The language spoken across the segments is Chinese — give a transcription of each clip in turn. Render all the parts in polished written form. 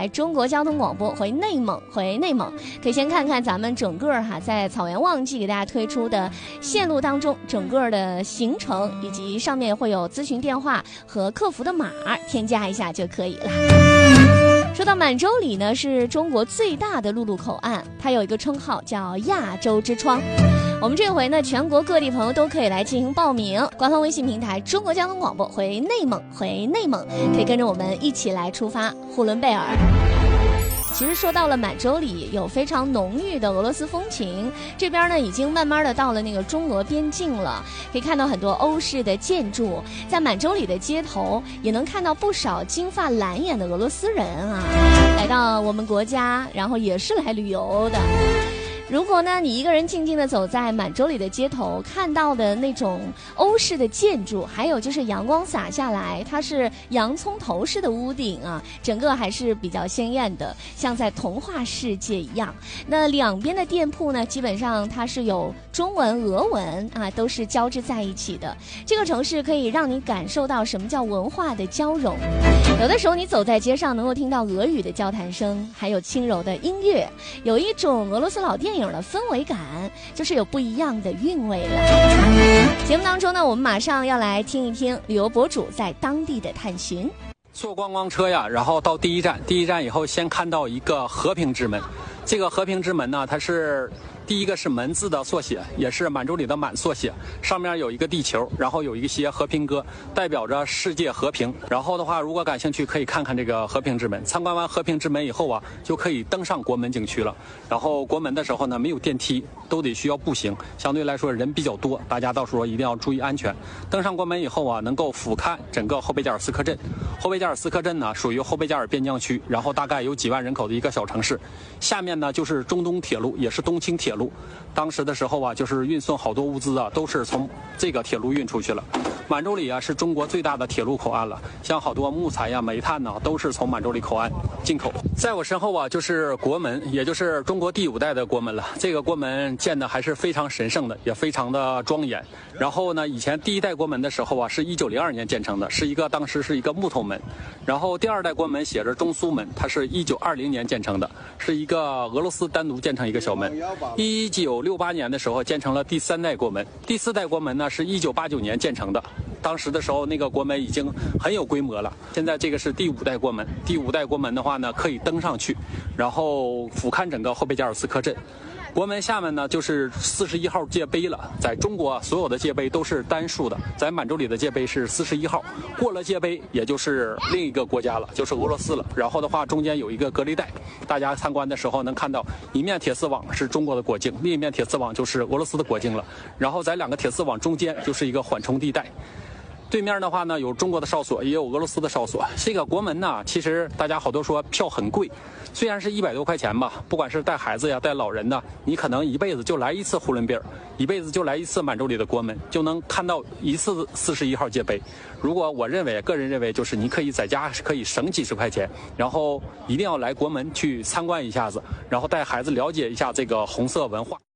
台中国交通广播，回内蒙，可以先看看咱们整个在草原旺季给大家推出的线路当中整个的行程，以及上面会有咨询电话和客服的码，添加一下就可以了。说到满洲里呢，是中国最大的陆路口岸，它有一个称号叫亚洲之窗。我们这回呢，全国各地朋友都可以来进行报名，官方微信平台中国交通广播，回内蒙，可以跟着我们一起来出发呼伦贝尔。其实说到了满洲里，有非常浓郁的俄罗斯风情，这边呢已经慢慢的到了那个中俄边境了，可以看到很多欧式的建筑，在满洲里的街头也能看到不少金发蓝眼的俄罗斯人啊，来到我们国家，然后也是来旅游的。如果呢，你一个人静静地走在满洲里的街头，看到的那种欧式的建筑，还有就是阳光洒下来，它是洋葱头式的屋顶啊，整个还是比较鲜艳的，像在童话世界一样。那两边的店铺呢，基本上它是有中文、俄文啊，都是交织在一起的。这个城市可以让你感受到什么叫文化的交融。有的时候你走在街上，能够听到俄语的交谈声，还有轻柔的音乐，有一种俄罗斯老电影的氛围感，就是有不一样的韵味了。节目当中呢，我们马上要来听一听旅游博主在当地的探寻。 坐观光车呀，然后到第一站以后先看到一个和平之门。这个和平之门呢，它是第一个是门字的缩写，也是满洲里的满缩写，上面有一个地球，然后有一些和平鸽，代表着世界和平。然后的话，如果感兴趣可以看看这个和平之门。参观完和平之门以后啊，就可以登上国门景区了。然后国门的时候呢，没有电梯，都得需要步行，相对来说人比较多，大家到时候一定要注意安全。登上国门以后啊，能够俯瞰整个后贝加尔斯克镇。后贝加尔斯克镇呢，属于后贝加尔边疆区，然后大概有几万人口的一个小城市。下面呢就是中东铁路，也是东清铁路。当时的时候啊，就是运送好多物资啊，都是从这个铁路运出去了。满洲里啊是中国最大的铁路口岸了，像好多木材呀、煤炭呢，都是从满洲里口岸进口。在我身后啊，就是国门，也就是中国第5代的国门了。这个国门建的还是非常神圣的，也非常的庄严。然后呢，以前第1代国门的时候啊，是1902年建成的，当时是一个木头门。然后第2代国门写着中苏门，它是1920年建成的，是一个俄罗斯单独建成一个小门。1968年的时候建成了第3代国门，第4代国门呢是1989年建成的。当时的时候，那个国门已经很有规模了。现在这个是第5代国门，第5代国门的话呢，可以登上去，然后俯瞰整个后贝加尔斯克镇。国门下面呢就是41号界碑了。在中国所有的界碑都是单数的，在满洲里的界碑是41号，过了界碑也就是另一个国家了，就是俄罗斯了。然后的话中间有一个隔离带，大家参观的时候能看到一面铁丝网是中国的国境，另一面铁丝网就是俄罗斯的国境了。然后在2个铁丝网中间就是一个缓冲地带。对面的话呢，有中国的哨所，也有俄罗斯的哨所。这个国门呢，其实大家好多说票很贵，虽然是100多块钱吧，不管是带孩子呀、带老人的，你可能一辈子就来一次呼伦贝尔，一辈子就来一次满洲里的国门，就能看到一次41号界碑。如果个人认为，就是你可以在家可以省几十块钱，然后一定要来国门去参观一下子，然后带孩子了解一下这个红色文化。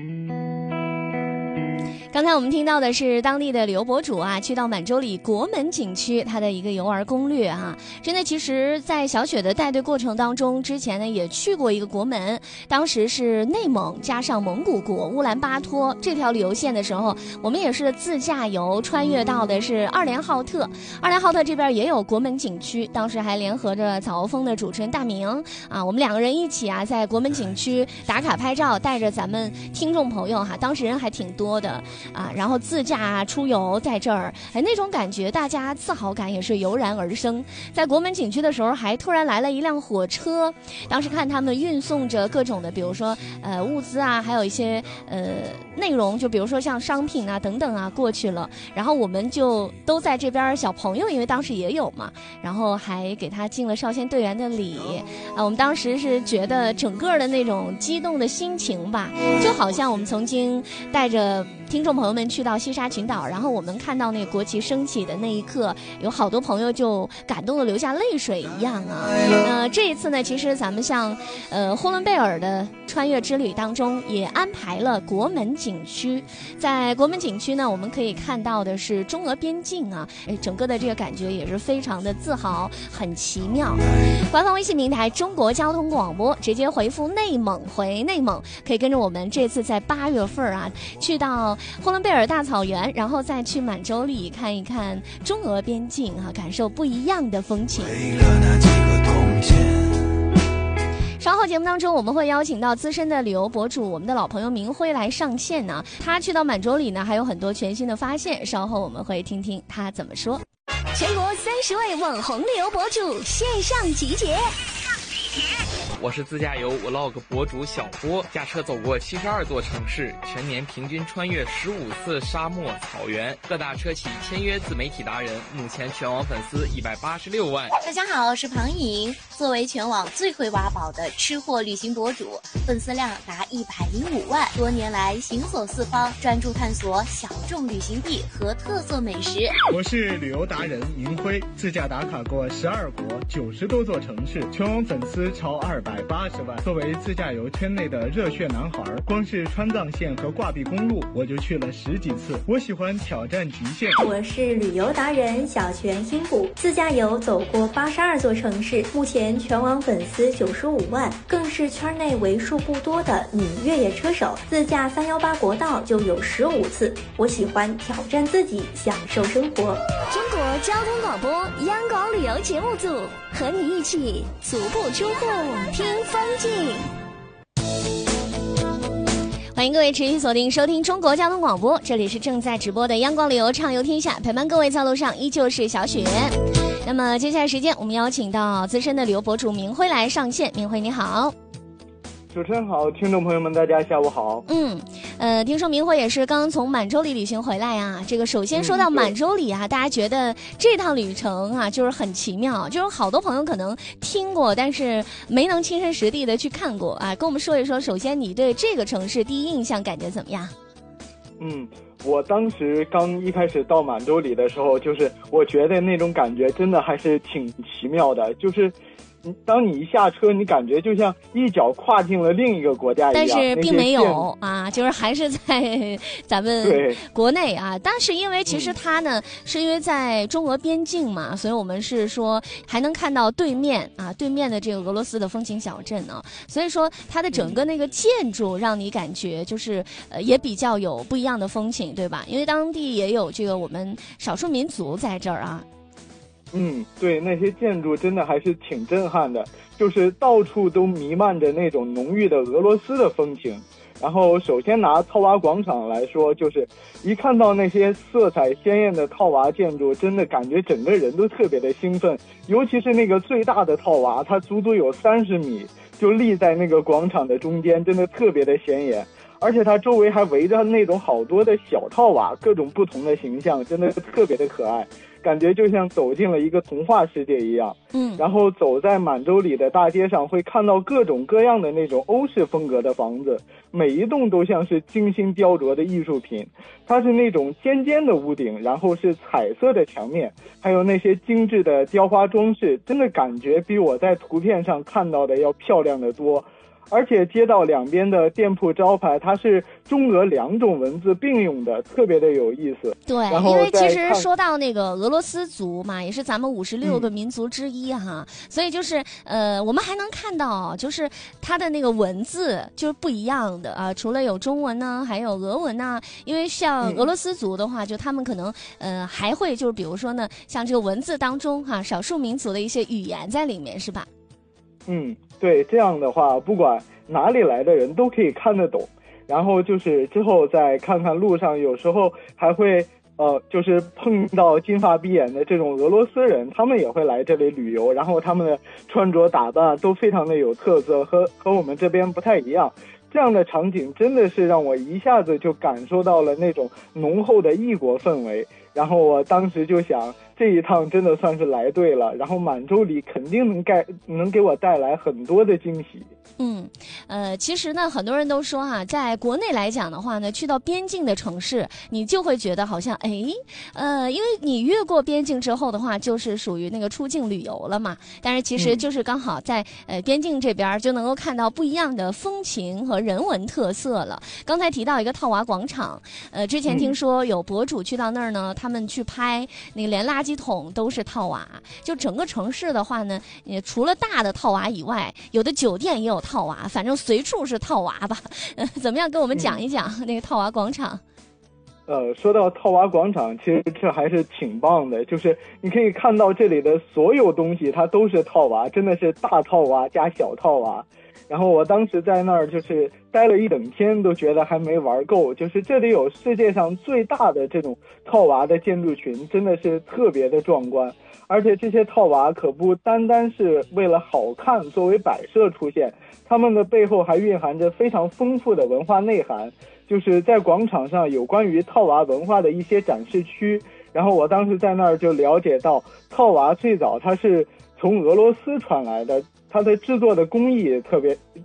刚才我们听到的是当地的旅游博主啊，去到满洲里国门景区他的一个游玩攻略啊。真的，其实在小雪的带队过程当中，之前呢也去过一个国门，当时是内蒙加上蒙古国乌兰巴托这条旅游线的时候，我们也是自驾游穿越到的是二连浩特这边也有国门景区，当时还联合着草欧风的主持人大明啊，我们2个人一起啊在国门景区打卡拍照，带着咱们听众朋友当时人还挺多的啊，然后自驾出游在这儿，那种感觉，大家自豪感也是油然而生。在国门景区的时候，还突然来了一辆火车，当时看他们运送着各种的，比如说物资啊，还有一些内容，就比如说像商品啊等等啊过去了。然后我们就都在这边，小朋友因为当时也有嘛，然后还给他敬了少先队员的礼啊。我们当时是觉得整个的那种激动的心情吧，就好像我们曾经带着听众朋友们去到西沙群岛，然后我们看到那个国旗升起的那一刻，有好多朋友就感动的流下泪水一样啊。这一次呢，其实咱们像呼伦贝尔的穿越之旅当中也安排了国门景区，在国门景区呢，我们可以看到的是中俄边境啊，整个的这个感觉也是非常的自豪，很奇妙。官方微信平台中国交通广播，直接回复内蒙回内蒙，可以跟着我们这次在8月份啊，去到呼伦贝尔大草原，然后再去满洲里看一看中俄边境啊，感受不一样的风情。稍后节目当中，我们会邀请到资深的旅游博主，我们的老朋友明辉来上线呢。他去到满洲里呢，还有很多全新的发现，稍后我们会听听他怎么说。全国30位网红旅游博主线上集结。 我是自驾游 vlog 博主小波，驾车走过72座城市，全年平均穿越15次沙漠草原，各大车企签约自媒体达人，目前全网粉丝186万。 大家好，我是庞颖，作为全网最会挖宝的吃货旅行博主，粉丝量达105万，多年来行走四方，专注探索小众旅行地和特色美食。 我是旅游达人明辉，自驾打卡过12国90多座城市，全网粉丝超280万。作为自驾游圈内的热血男孩，光是川藏线和挂壁公路我就去了10几次。我喜欢挑战极限。 我是旅游达人小泉新谷，自驾游走过82座城市，目前全网粉丝95万，更是圈内为数不多的女越野车手。自驾318国道就有15次。我喜欢挑战自己，享受生活。 中国交通广播央广旅游节目组和你一起足不出户听风景。欢迎各位持续锁定收听中国交通广播，这里是正在直播的央广旅游畅游天下，陪伴各位在路上依旧是小雪。那么接下来时间，我们邀请到资深的旅游博主明辉来上线。明辉你好。 主持人好，听众朋友们大家下午好。 听说明辉也是刚从满洲里旅行回来啊。这个首先说到满洲里啊，大家觉得这趟旅程啊就是很奇妙，就是好多朋友可能听过，但是没能亲身实地的去看过啊。跟我们说一说，首先你对这个城市第一印象感觉怎么样？ 我当时刚一开始到满洲里的时候，就是我觉得那种感觉真的还是挺奇妙的，就是当你一下车，你感觉就像一脚跨进了另一个国家一样。 但是并没有啊，就是还是在咱们国内啊。但是因为其实它呢，是因为在中俄边境嘛，所以我们是说还能看到对面的这个俄罗斯的风情小镇呢。所以说它的整个那个建筑让你感觉就是也比较有不一样的风情，对吧？因为当地也有这个我们少数民族在这儿啊。 对，那些建筑真的还是挺震撼的，就是到处都弥漫着那种浓郁的俄罗斯的风情。然后首先拿套娃广场来说，就是一看到那些色彩鲜艳的套娃建筑，真的感觉整个人都特别的兴奋。尤其是那个最大的套娃，它足足有30米，就立在那个广场的中间，真的特别的显眼。而且它周围还围着那种好多的小套娃，各种不同的形象，真的特别的可爱，感觉就像走进了一个童话世界一样。然后走在满洲里的大街上，会看到各种各样的那种欧式风格的房子，每一栋都像是精心雕琢的艺术品。它是那种尖尖的屋顶，然后是彩色的墙面，还有那些精致的雕花装饰，真的感觉比我在图片上看到的要漂亮得多。而且街道两边的店铺招牌，它是中俄2种文字并用的，特别的有意思。 对，因为其实说到那个俄罗斯族嘛，也是咱们56个民族之一哈，所以就是我们还能看到，就是它的那个文字就是不一样的啊，除了有中文呢，还有俄文呢。因为像俄罗斯族的话，就他们可能还会就是比如说呢，像这个文字当中哈，少数民族的一些语言在里面，是吧？ 对，这样的话，不管哪里来的人都可以看得懂。然后就是之后再看看路上，有时候还会就是碰到金发碧眼的这种俄罗斯人，他们也会来这里旅游，然后他们的穿着打扮都非常的有特色，和我们这边不太一样。这样的场景真的是让我一下子就感受到了那种浓厚的异国氛围。 然后我当时就想，这一趟真的算是来对了，然后满洲里肯定能给我带来很多的惊喜。 其实呢，很多人都说哈，在国内来讲的话呢，去到边境的城市，你就会觉得好像因为你越过边境之后的话，就是属于那个出境旅游了嘛。但是其实就是刚好在边境这边就能够看到不一样的风情和人文特色了。刚才提到一个套娃广场，之前听说有博主去到那儿呢，他们去拍那个连垃圾桶都是套娃，就整个城市的话呢，除了大的套娃以外，有的酒店也有套娃，反正随处是套娃吧。怎么样跟我们讲一讲那个套娃广场？ 说到套娃广场，其实这还是挺棒的，就是你可以看到这里的所有东西它都是套娃，真的是大套娃加小套娃。然后我当时在那儿就是待了一整天，都觉得还没玩够，就是这里有世界上最大的这种套娃的建筑群，真的是特别的壮观。而且这些套娃可不单单是为了好看作为摆设出现，他们的背后还蕴含着非常丰富的文化内涵。就是在广场上有关于套娃文化的一些展示区，然后我当时在那儿就了解到，套娃最早它是从俄罗斯传来的，它的制作的工艺也特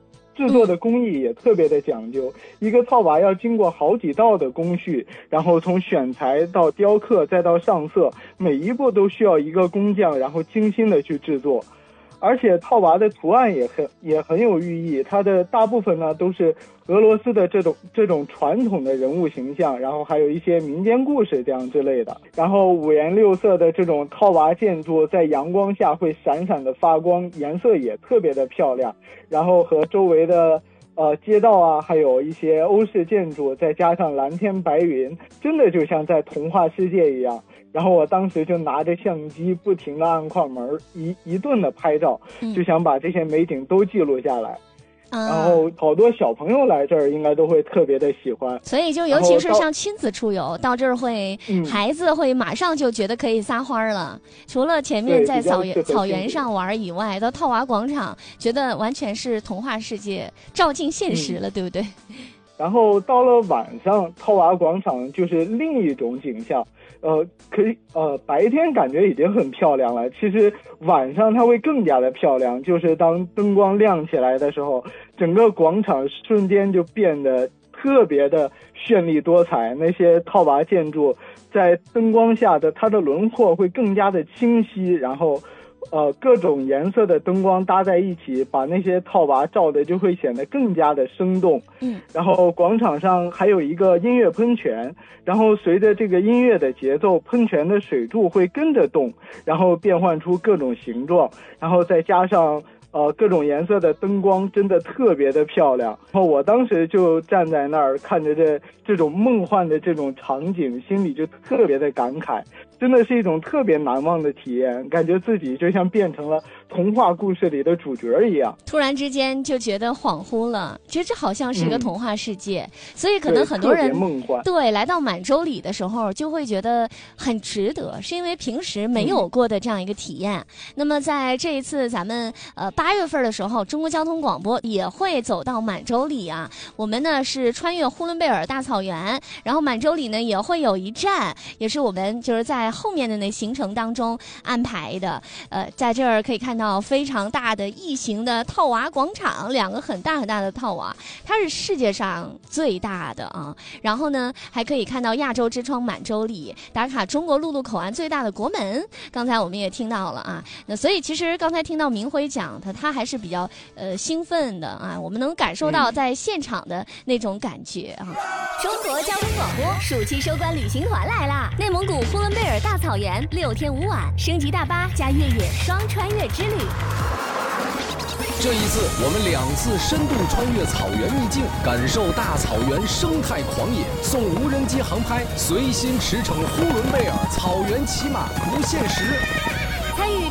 别的讲究，一个套娃要经过好几道的工序，然后从选材到雕刻再到上色，每一步都需要一个工匠然后精心的去制作。而且套娃的图案也很有寓意，它的大部分呢都是俄罗斯的这种传统的人物形象，然后还有一些民间故事这样之类的。然后五颜六色的这种套娃建筑在阳光下会闪闪的发光，颜色也特别的漂亮。然后和周围的街道啊，还有一些欧式建筑，再加上蓝天白云，真的就像在童话世界一样。然后我当时就拿着相机不停的按快门，一顿的拍照，就想把这些美景都记录下来。然后好多小朋友来这儿应该都会特别的喜欢， 所以就尤其是像亲子出游到这儿会，孩子会马上就觉得可以撒欢了。除了前面在草原上玩以外，到套娃广场觉得完全是童话世界照进现实了，对不对？ 然后到了晚上，套娃广场就是另一种景象。白天感觉已经很漂亮了，其实晚上它会更加的漂亮，就是当灯光亮起来的时候，整个广场瞬间就变得特别的绚丽多彩。那些套娃建筑在灯光下的它的轮廓会更加的清晰，然后各种颜色的灯光搭在一起，把那些套娃照的就会显得更加的生动。然后广场上还有一个音乐喷泉，然后随着这个音乐的节奏，喷泉的水柱会跟着动，然后变换出各种形状，然后再加上各种颜色的灯光，真的特别的漂亮。然后我当时就站在那儿看着这种梦幻的这种场景，心里就特别的感慨，真的是一种特别难忘的体验，感觉自己就像变成了童话故事里的主角一样。 突然之间就觉得恍惚了，其实这好像是一个童话世界，所以可能很多人对来到满洲里的时候就会觉得很值得，是因为平时没有过的这样一个体验。那么在这一次咱们8月份的时候，中国交通广播也会走到满洲里啊。我们呢是穿越呼伦贝尔大草原，然后满洲里呢也会有一站，也是我们就是在后面的那行程当中安排的。在这儿可以看到非常大的异形的套娃广场，2个很大很大的套娃，它是世界上最大的啊。然后呢还可以看到亚洲之窗满洲里，打卡中国陆路口岸最大的国门，刚才我们也听到了啊。那所以其实刚才听到明辉讲他还是比较兴奋的啊，我们能感受到在现场的那种感觉啊。 中国交通广播暑期收官旅行团来啦！内蒙古呼伦贝尔大草原6天5晚，升级大巴加越野双穿越之旅。 这一次我们2次深度穿越草原秘境，感受大草原生态狂野，送无人机航拍，随心驰骋呼伦贝尔草原骑马不限时。 参与开洋仪式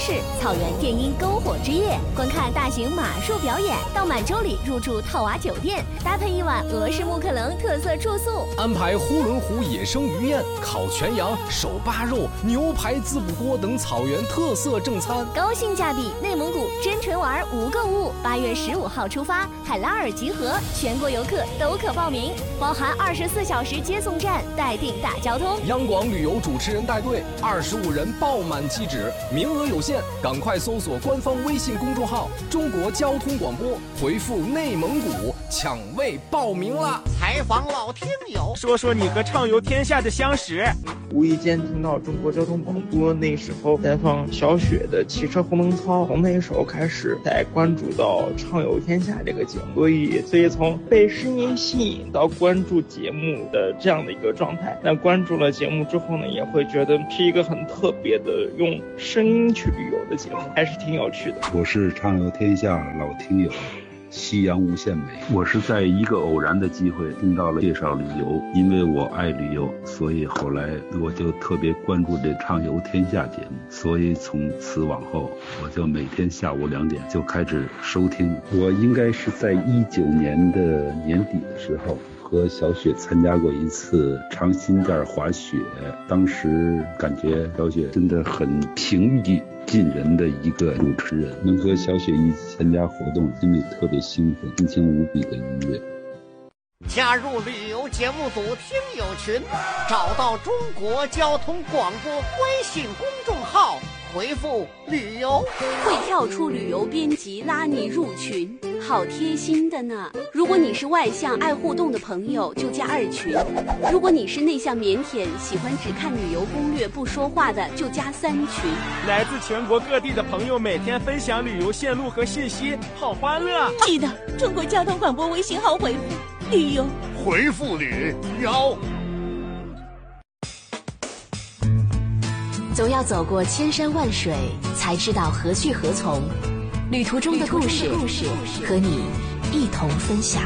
市草原电音篝火之夜，观看大型马术表演，到满洲里入住套娃酒店，搭配一晚俄式木克棱特色住宿， 安排呼伦湖野生鱼宴、烤全羊、手扒肉、牛排滋补锅等草原特色正餐， 高性价比内蒙古真纯玩无购物。8月15号出发，海拉尔集合，全国游客都可报名，包含24小时接送站，待定大交通。 央广旅游主持人带队，25人爆满机止，名额有限，赶快搜索官方微信公众号“中国交通广播”，回复“内蒙古”抢位报名啦！ 采访老听友，说说你和畅游天下的相识。 无意间听到中国交通广播，那时候在放小雪的汽车红灯操，从那时候开始才关注到畅游天下这个节目，所以从被声音吸引到关注节目的这样的一个状态。那关注了节目之后呢，也会觉得是一个很特别的用声音去旅游的节目，还是挺有趣的。 我是畅游天下老听友夕阳无限美，我是在一个偶然的机会听到了介绍旅游，因为我爱旅游，所以后来我就特别关注这畅游天下节目，所以从此往后我就每天下午2点就开始收听。我应该是在19年的年底的时候和小雪参加过一次长辛店滑雪，当时感觉小雪真的很平易近人的一个主持人，能和小雪一起参加活动，心里特别兴奋，心情无比的愉悦。 加入旅游节目组听友群，找到中国交通广播微信公众号，回复旅游， 会跳出旅游编辑拉你入群，好贴心的呢。如果你是外向爱互动的朋友，就加2群；如果你是内向腼腆喜欢只看旅游攻略不说话的，就加3群。 来自全国各地的朋友每天分享旅游线路和信息，好欢乐。 记得中国交通广播微信号回复旅游， 回复旅游。 总要走过千山万水，才知道何去何从。旅途中的故事，和你一同分享。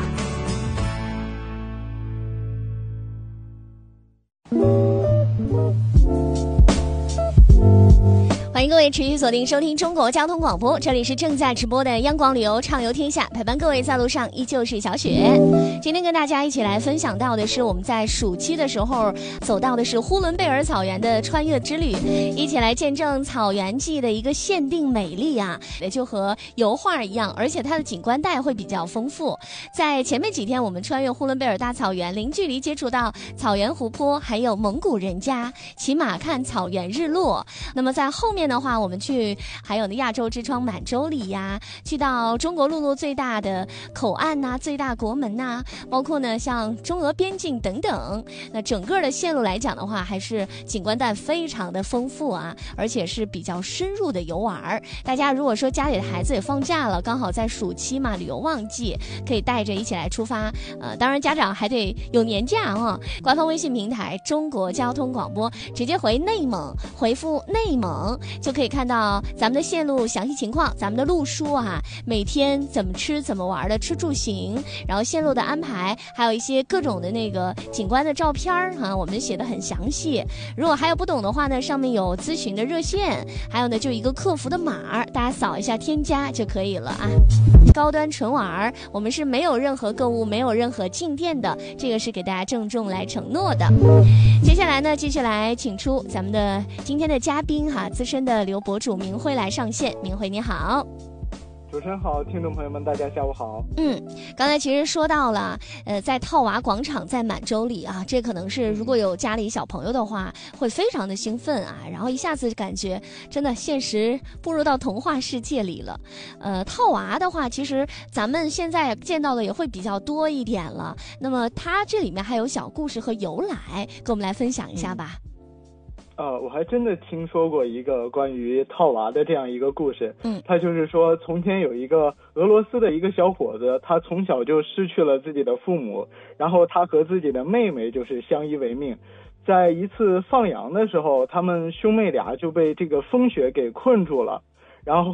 欢迎各位持续锁定收听中国交通广播，这里是正在直播的央广旅游畅游天下，陪伴各位在路上依旧是小雪。今天跟大家一起来分享到的是我们在暑期的时候走到的是呼伦贝尔草原的穿越之旅，一起来见证草原记的一个限定美丽啊，也就和油画一样，而且它的景观带会比较丰富。在前面几天我们穿越呼伦贝尔大草原，零距离接触到草原湖泊，还有蒙古人家，骑马看草原日落。那么在后面的话，我们去还有亚洲之窗满洲里呀，去到中国陆路最大的口岸呐、最大国门呐，包括呢像中俄边境等等。那整个的线路来讲的话，还是景观带非常的丰富啊，而且是比较深入的游玩。大家如果说家里的孩子也放假了，刚好在暑期嘛，旅游旺季，可以带着一起来出发。当然家长还得有年假啊。官方微信平台中国交通广播，直接回内蒙，回复内蒙就可以看到咱们的线路详细情况，咱们的路书啊，每天怎么吃怎么玩的吃住行，然后线路的安排，还有一些各种的那个景观的照片啊，我们写的很详细。如果还有不懂的话呢，上面有咨询的热线，还有呢就一个客服的码，大家扫一下添加就可以了啊。高端纯玩，我们是没有任何购物，没有任何进店的，这个是给大家郑重来承诺的。接下来呢，继续来请出咱们的今天的嘉宾哈，资深的旅游博主明辉来上线。明辉你好。 主持人好，听众朋友们大家下午好。 刚才其实说到了在套娃广场在满洲里啊，这可能是如果有家里小朋友的话会非常的兴奋啊，然后一下子感觉真的现实步入到童话世界里了。套娃的话其实咱们现在见到的也会比较多一点了，那么它这里面还有小故事和由来，跟我们来分享一下吧。 我还真的听说过一个关于套娃的这样一个故事。他就是说，从前有一个俄罗斯的一个小伙子，他从小就失去了自己的父母，然后他和自己的妹妹就是相依为命。在一次放羊的时候，他们兄妹俩就被这个风雪给困住了，然后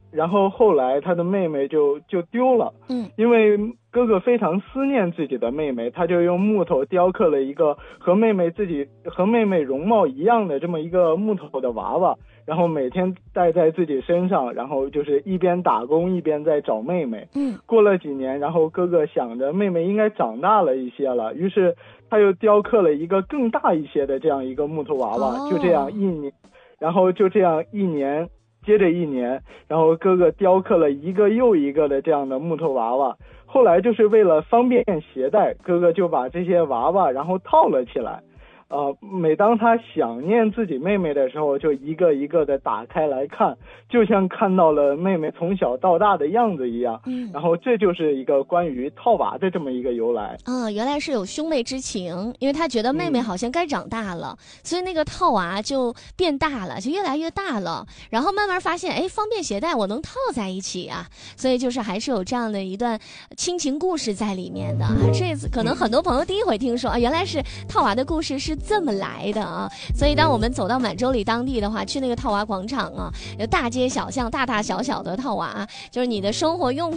然后后来他的妹妹就丢了，因为哥哥非常思念自己的妹妹，他就用木头雕刻了一个和妹妹容貌一样的这么一个木头的娃娃，然后每天带在自己身上，然后就是一边打工一边在找妹妹。过了几年，然后哥哥想着妹妹应该长大了一些了，于是他又雕刻了一个更大一些的这样一个木头娃娃，就这样一年，然后就这样一年接着一年，然后哥哥雕刻了一个又一个的这样的木头娃娃，后来就是为了方便携带，哥哥就把这些娃娃然后套了起来。每当他想念自己妹妹的时候，就一个一个的打开来看，就像看到了妹妹从小到大的样子一样。然后这就是一个关于套娃的这么一个由来。 原来是有兄妹之情，因为他觉得妹妹好像该长大了，所以那个套娃就变大了，就越来越大了。然后慢慢发现，方便携带，我能套在一起啊，所以就是还是有这样的一段亲情故事在里面的。这次可能很多朋友第一回听说原来是套娃的故事是这么来的啊！所以当我们走到满洲里当地的话，去那个套娃广场啊，有大街小巷大大小小的套娃，就是你的生活用